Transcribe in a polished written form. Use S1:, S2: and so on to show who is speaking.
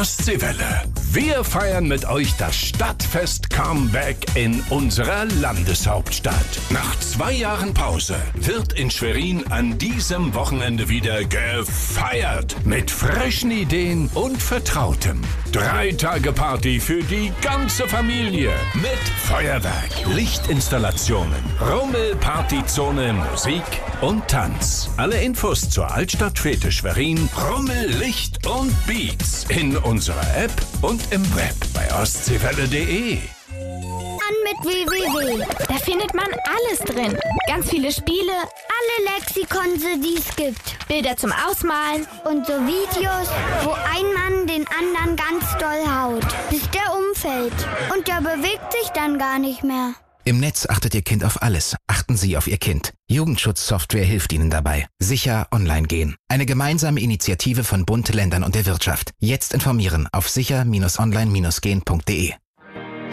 S1: Ostseewelle. Wir feiern mit euch das Stadtfest-Comeback in unserer Landeshauptstadt. Nach 2 Jahren Pause wird in Schwerin an diesem Wochenende wieder gefeiert. Mit frischen Ideen und Vertrautem. 3 Tage Party für die ganze Familie. Mit Feuerwerk, Lichtinstallationen, Rummel, Partyzone, Musik und Tanz. Alle Infos zur Altstadtfete Schwerin, Rummel, Licht und Beats in unserer App und im Web bei ostseewelle.de.
S2: An mit www. Da findet man alles drin. Ganz viele Spiele, alle Lexikonse, die es gibt. Bilder zum Ausmalen und so Videos, wo ein Mann den anderen ganz doll haut, bis der umfällt. Und der bewegt sich dann gar nicht mehr.
S3: Im Netz achtet Ihr Kind auf alles. Achten Sie auf Ihr Kind. Jugendschutzsoftware hilft Ihnen dabei. Sicher online gehen. Eine gemeinsame Initiative von Bund, Ländern und der Wirtschaft. Jetzt informieren auf sicher-online-gehen.de.